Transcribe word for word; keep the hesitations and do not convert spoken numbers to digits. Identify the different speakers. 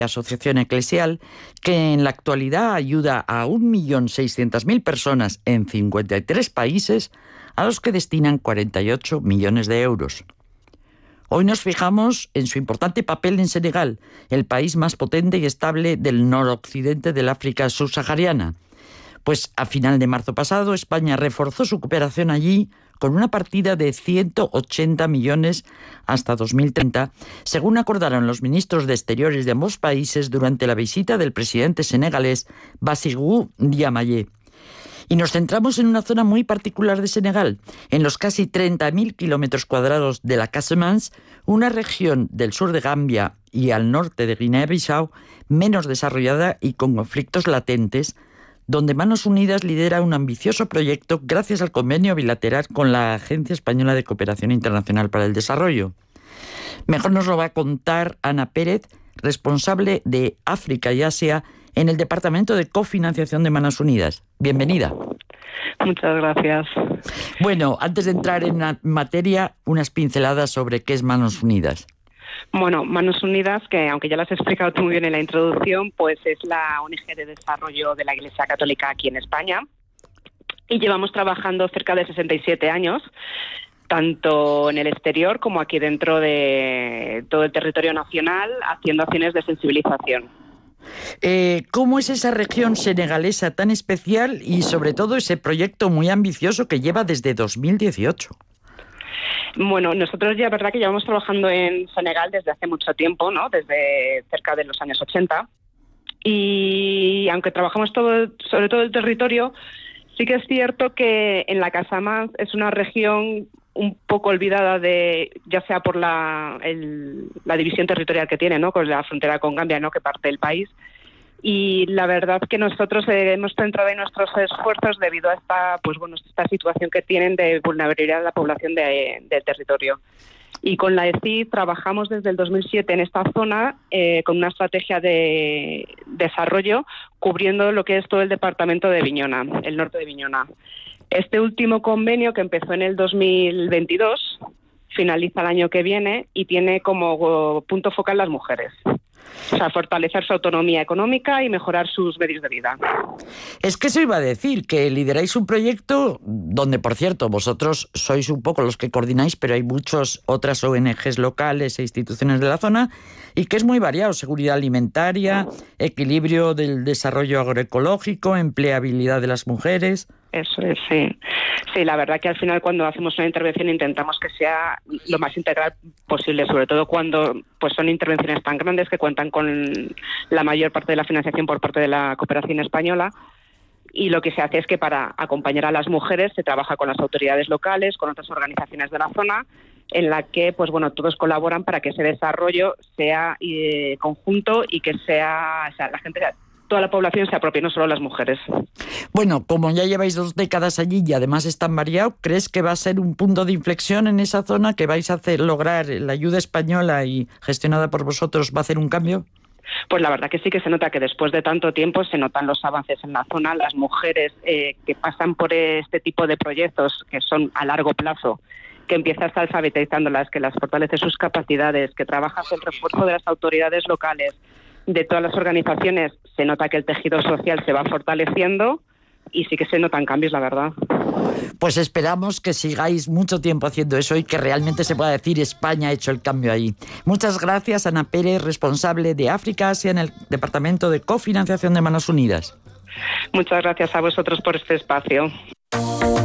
Speaker 1: asociación eclesial que en la actualidad ayuda a un millón seiscientas mil personas en cincuenta y tres países, a los que destinan cuarenta y ocho millones de euros. Hoy nos fijamos en su importante papel en Senegal, el país más potente y estable del noroccidente del África subsahariana. Pues a final de marzo pasado, España reforzó su cooperación allí con una partida de ciento ochenta millones hasta dos mil treinta, según acordaron los ministros de Exteriores de ambos países durante la visita del presidente senegalés Bassirou Diomaye. Y nos centramos en una zona muy particular de Senegal, en los casi treinta mil kilómetros cuadrados de la Casamance, una región del sur de Gambia y al norte de Guinea-Bissau menos desarrollada y con conflictos latentes, donde Manos Unidas lidera un ambicioso proyecto gracias al convenio bilateral con la Agencia Española de Cooperación Internacional para el Desarrollo. Mejor nos lo va a contar Ana Pérez, responsable de África y Asia en el Departamento de Cofinanciación de Manos Unidas. Bienvenida.
Speaker 2: Muchas gracias.
Speaker 1: Bueno, antes de entrar en la materia, unas pinceladas sobre qué es Manos Unidas.
Speaker 2: Bueno, Manos Unidas, que aunque ya lo has explicado tú muy bien en la introducción, pues es la O N G de desarrollo de la Iglesia Católica aquí en España. Y llevamos trabajando cerca de sesenta y siete años, tanto en el exterior como aquí dentro de todo el territorio nacional, haciendo acciones de sensibilización.
Speaker 1: Eh, ¿Cómo es esa región senegalesa tan especial y sobre todo ese proyecto muy ambicioso que lleva desde dos mil dieciocho?
Speaker 2: Bueno, nosotros ya, verdad que llevamos trabajando en Senegal desde hace mucho tiempo, ¿no? Desde cerca de los años ochenta. Y aunque trabajamos todo, sobre todo el territorio, sí que es cierto que en la Casamance es una región un poco olvidada, de ya sea por la, el, la división territorial que tiene, ¿no? Con la frontera con Gambia, ¿no? Que parte del país. Y la verdad que nosotros eh, hemos centrado en nuestros esfuerzos debido a esta, pues bueno, esta situación que tienen de vulnerabilidad de la población de, del territorio. Y con la E C I trabajamos desde el dos mil siete en esta zona eh, con una estrategia de desarrollo cubriendo lo que es todo el departamento de Bignona, el norte de Bignona. Este último convenio, que empezó en el dos mil veintidós, finaliza el año que viene y tiene como punto focal las mujeres. O sea, fortalecer su autonomía económica y mejorar sus medios de vida.
Speaker 1: Es que eso iba a decir, que lideráis un proyecto donde, por cierto, vosotros sois un poco los que coordináis, pero hay muchas otras O N Ges locales e instituciones de la zona, y que es muy variado: seguridad alimentaria, equilibrio del desarrollo agroecológico, empleabilidad de las mujeres.
Speaker 2: Eso es, sí. Sí, la verdad que al final cuando hacemos una intervención intentamos que sea lo más integral posible, sobre todo cuando pues son intervenciones tan grandes que cuentan con la mayor parte de la financiación por parte de la cooperación española. Y lo que se hace es que para acompañar a las mujeres se trabaja con las autoridades locales, con otras organizaciones de la zona, en la que pues bueno todos colaboran para que ese desarrollo sea eh, conjunto y que sea, o sea, la gente, toda la población se apropie, no solo las mujeres.
Speaker 1: Bueno, como ya lleváis dos décadas allí y además es tan variado, ¿crees que va a ser un punto de inflexión en esa zona, que vais a hacer lograr la ayuda española y gestionada por vosotros va a hacer un cambio?
Speaker 2: Pues la verdad que sí que se nota que después de tanto tiempo se notan los avances en la zona. Las mujeres eh, que pasan por este tipo de proyectos que son a largo plazo, que empiezas alfabetizándolas, que las fortalece sus capacidades, que trabajas el refuerzo de las autoridades locales, de todas las organizaciones, se nota que el tejido social se va fortaleciendo y sí que se notan cambios, la verdad.
Speaker 1: Pues esperamos que sigáis mucho tiempo haciendo eso y que realmente se pueda decir España ha hecho el cambio ahí. Muchas gracias, Ana Pérez, responsable de África Asia en el Departamento de Cofinanciación de Manos Unidas.
Speaker 2: Muchas gracias a vosotros por este espacio.